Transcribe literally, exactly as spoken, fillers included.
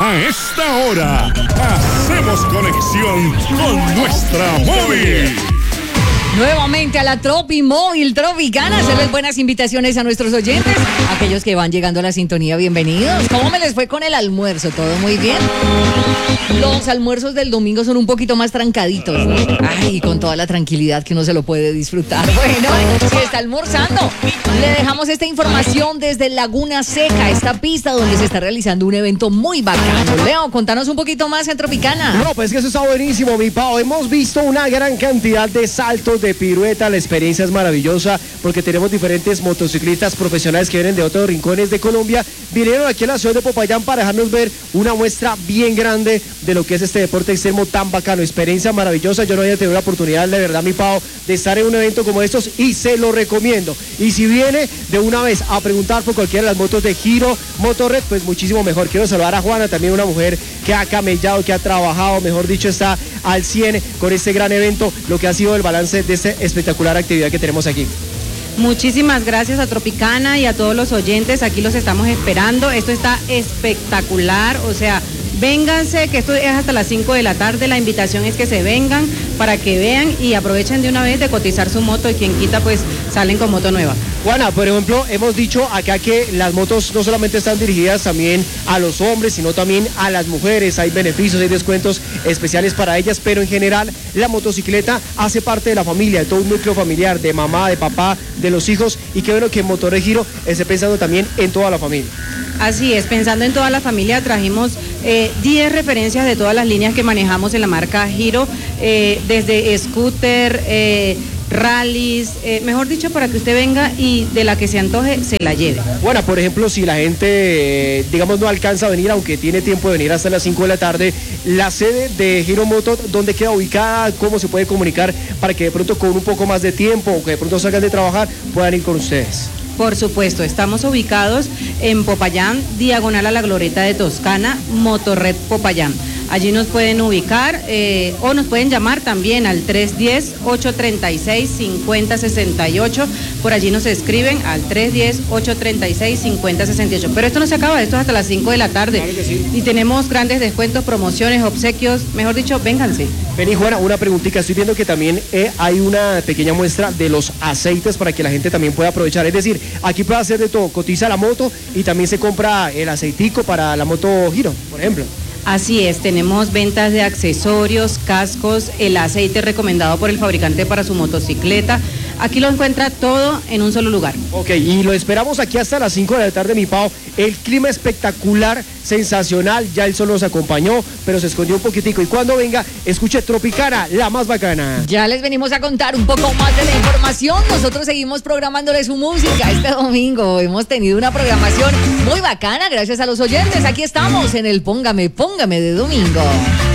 A esta hora, hacemos conexión con nuestra móvil. Nuevamente a la Tropi Móvil Tropicana, hacerles buenas invitaciones a nuestros oyentes, aquellos que van llegando a la sintonía, bienvenidos. ¿Cómo me les fue con el almuerzo? ¿Todo muy bien? Los almuerzos del domingo son un poquito más trancaditos, ¿no? Ay, con toda la tranquilidad que uno se lo puede disfrutar. Bueno, si está almorzando, le dejamos esta información desde Laguna Seca, esta pista donde se está realizando un evento muy bacano. Leo, contanos un poquito más en Tropicana. No, pues que eso está buenísimo, mi Pao. Hemos visto una gran cantidad de saltos, de pirueta. La experiencia es maravillosa porque tenemos diferentes motociclistas profesionales que vienen de otros rincones de Colombia. Vinieron aquí a la ciudad de Popayán para dejarnos ver una muestra bien grande de lo que es este deporte extremo tan bacano. Experiencia maravillosa. Yo no había tenido la oportunidad, de verdad, mi Pao, de estar en un evento como estos y se lo recomiendo. Y si viene de una vez a preguntar por cualquiera de las motos de Giro Motorred, pues muchísimo mejor. Quiero saludar a Juana, también una mujer que ha camellado, que ha trabajado, mejor dicho, está al cien con este gran evento, lo que ha sido el balance de esta espectacular actividad que tenemos aquí. Muchísimas gracias a Tropicana y a todos los oyentes, aquí los estamos esperando, esto está espectacular, o sea, vénganse, que esto es hasta las cinco de la tarde, la invitación es que se vengan para que vean y aprovechen de una vez de cotizar su moto y quien quita pues salen con moto nueva. Juana, por ejemplo, hemos dicho acá que las motos no solamente están dirigidas también a los hombres, sino también a las mujeres, hay beneficios, hay descuentos especiales para ellas, pero en general la motocicleta hace parte de la familia, de todo un núcleo familiar, de mamá, de papá, de los hijos, y qué bueno que en Motor de Giro esté pensando también en toda la familia. Así es, pensando en toda la familia, trajimos eh, diez referencias de todas las líneas que manejamos en la marca Giro, eh, desde scooter, eh, rallies, eh, mejor dicho, para que usted venga y de la que se antoje se la lleve. Bueno, por ejemplo, si la gente, eh, digamos, no alcanza a venir, aunque tiene tiempo de venir hasta las cinco de la tarde, la sede de Giro Moto, ¿dónde queda ubicada? ¿Cómo se puede comunicar para que de pronto con un poco más de tiempo o que de pronto salgan de trabajar puedan ir con ustedes? Por supuesto, estamos ubicados en Popayán, diagonal a la Glorieta de Toscana, Motorred Popayán. Allí nos pueden ubicar eh, o nos pueden llamar también al tres uno cero, ocho tres seis, cinco cero seis ocho. Por allí nos escriben al tres uno cero, ocho tres seis, cinco cero seis ocho. Pero esto no se acaba, esto es hasta las cinco de la tarde. Claro que sí. Y tenemos grandes descuentos, promociones, obsequios. Mejor dicho, vénganse. Vení, Juana, una preguntita. Estoy viendo que también eh, hay una pequeña muestra de los aceites para que la gente también pueda aprovechar. Es decir, aquí puede hacer de todo. Cotiza la moto y también se compra el aceitico para la moto Giro, por ejemplo. Así es, tenemos ventas de accesorios, cascos, el aceite recomendado por el fabricante para su motocicleta. Aquí lo encuentra todo en un solo lugar. Ok, y lo esperamos aquí hasta las cinco de la tarde, mi Pao. El clima espectacular, sensacional, ya el sol nos acompañó, pero se escondió un poquitico. Y cuando venga, escuche Tropicana, la más bacana. Ya les venimos a contar un poco más de la información. Nosotros seguimos programándole su música este domingo. Hemos tenido una programación muy bacana gracias a los oyentes. Aquí estamos en el Póngame, Póngame de domingo.